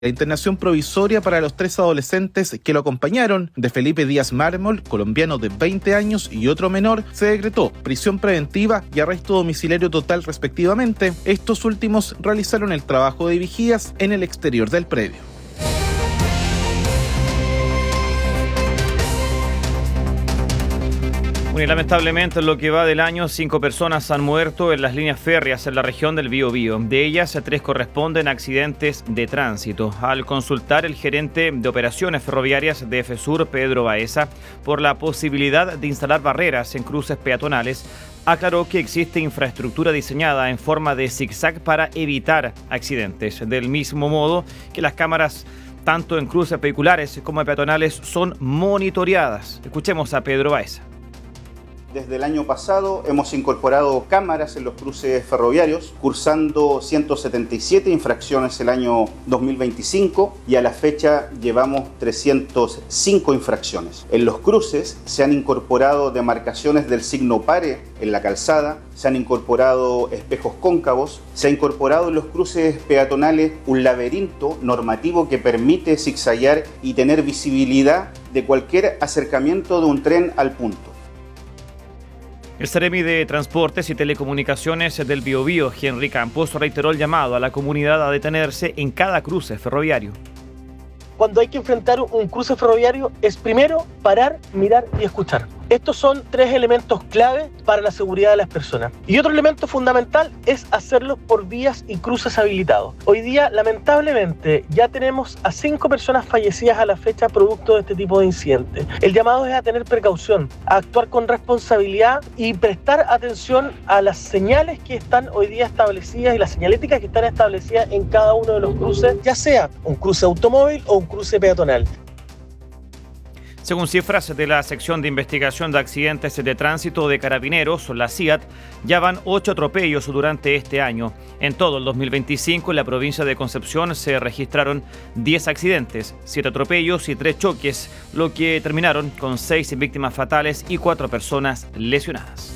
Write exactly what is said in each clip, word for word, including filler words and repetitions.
La internación provisoria para los tres adolescentes que lo acompañaron, de Felipe Díaz Mármol, colombiano de veinte años, y otro menor, se decretó prisión preventiva y arresto domiciliario total respectivamente. Estos últimos realizaron el trabajo de vigías en el exterior del predio. Bueno, y lamentablemente en lo que va del año, cinco personas han muerto en las líneas férreas en la región del Biobío. De ellas, tres corresponden a accidentes de tránsito. Al consultar el gerente de operaciones ferroviarias de FESUR, Pedro Baeza, por la posibilidad de instalar barreras en cruces peatonales, aclaró que existe infraestructura diseñada en forma de zigzag para evitar accidentes. Del mismo modo que las cámaras, tanto en cruces vehiculares como peatonales, son monitoreadas. Escuchemos a Pedro Baeza. Desde el año pasado hemos incorporado cámaras en los cruces ferroviarios, cursando ciento setenta y siete infracciones el año dos mil veinticinco y a la fecha llevamos trescientas cinco infracciones. En los cruces se han incorporado demarcaciones del signo pare en la calzada, se han incorporado espejos cóncavos, se ha incorporado en los cruces peatonales un laberinto normativo que permite zigzaguear y tener visibilidad de cualquier acercamiento de un tren al punto. El Seremi de Transportes y Telecomunicaciones del Biobío, Henry Campos, reiteró el llamado a la comunidad a detenerse en cada cruce ferroviario. Cuando hay que enfrentar un cruce ferroviario es primero parar, mirar y escuchar. Estos son tres elementos clave para la seguridad de las personas. Y otro elemento fundamental es hacerlo por vías y cruces habilitados. Hoy día, lamentablemente, ya tenemos a cinco personas fallecidas a la fecha producto de este tipo de incidentes. El llamado es a tener precaución, a actuar con responsabilidad y prestar atención a las señales que están hoy día establecidas y las señaléticas que están establecidas en cada uno de los cruces, ya sea un cruce automóvil o un cruce peatonal. Según cifras de la Sección de Investigación de Accidentes de Tránsito de Carabineros, la C I A T, ya van ocho atropellos durante este año. En todo el dos mil veinticinco, en la provincia de Concepción se registraron diez accidentes, siete atropellos y tres choques, lo que terminaron con seis víctimas fatales y cuatro personas lesionadas.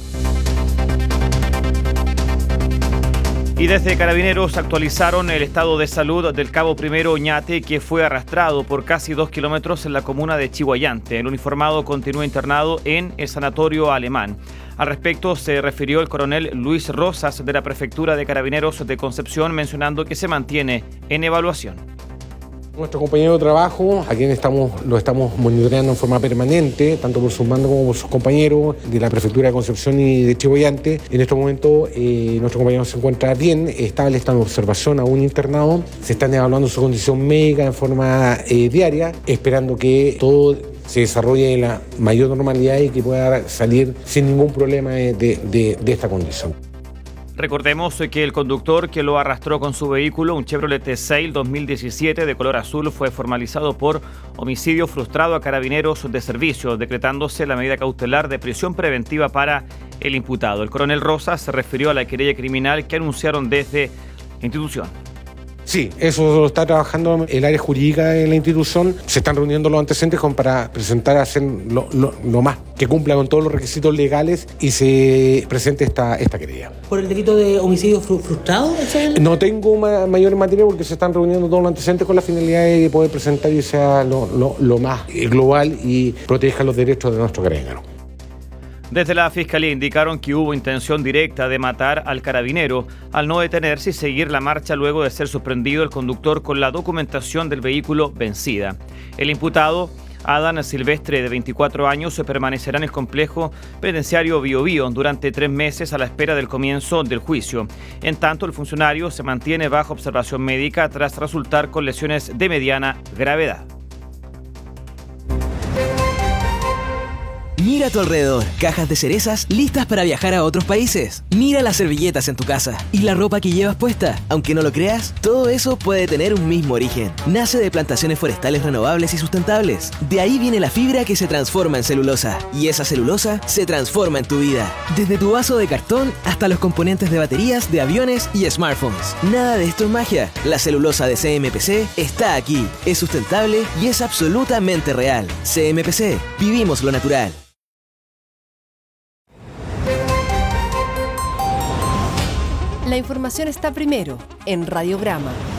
Y desde Carabineros actualizaron el estado de salud del cabo primero Oñate, que fue arrastrado por casi dos kilómetros en la comuna de Chihuayante. El uniformado continúa internado en el sanatorio alemán. Al respecto se refirió el coronel Luis Rosas de la Prefectura de Carabineros de Concepción, mencionando que se mantiene en evaluación. Nuestro compañero de trabajo, a quien estamos, lo estamos monitoreando en forma permanente, tanto por sus mandos como por sus compañeros de la Prefectura de Concepción y de Chihuayante. En este momento eh, nuestro compañero se encuentra bien, estable, está en observación, aún internado. Se están evaluando su condición médica en forma eh, diaria, esperando que todo se desarrolle en la mayor normalidad y que pueda salir sin ningún problema de, de, de esta condición. Recordemos que el conductor que lo arrastró con su vehículo, un Chevrolet Sail dos mil diecisiete de color azul, fue formalizado por homicidio frustrado a Carabineros de servicio, decretándose la medida cautelar de prisión preventiva para el imputado. El coronel Rosas se refirió a la querella criminal que anunciaron desde la institución. Sí, eso lo está trabajando el área jurídica de la institución. Se están reuniendo los antecedentes con, para presentar, hacer lo, lo, lo más que cumpla con todos los requisitos legales y se presente esta, esta querella. ¿Por el delito de homicidio frustrado? No tengo ma- mayor materia porque se están reuniendo todos los antecedentes con la finalidad de poder presentar y sea lo, lo, lo más global y proteja los derechos de nuestro carabinero. Desde la Fiscalía indicaron que hubo intención directa de matar al carabinero al no detenerse y seguir la marcha luego de ser sorprendido el conductor con la documentación del vehículo vencida. El imputado, Adán Silvestre, de veinticuatro años, permanecerá en el complejo penitenciario Biobío durante tres meses a la espera del comienzo del juicio. En tanto, el funcionario se mantiene bajo observación médica tras resultar con lesiones de mediana gravedad. Mira a tu alrededor, cajas de cerezas listas para viajar a otros países. Mira las servilletas en tu casa y la ropa que llevas puesta. Aunque no lo creas, todo eso puede tener un mismo origen. Nace de plantaciones forestales renovables y sustentables. De ahí viene la fibra que se transforma en celulosa. Y esa celulosa se transforma en tu vida. Desde tu vaso de cartón hasta los componentes de baterías, de aviones y smartphones. Nada de esto es magia. La celulosa de C M P C está aquí. Es sustentable y es absolutamente real. C M P C. Vivimos lo natural. La información está primero en Radiograma.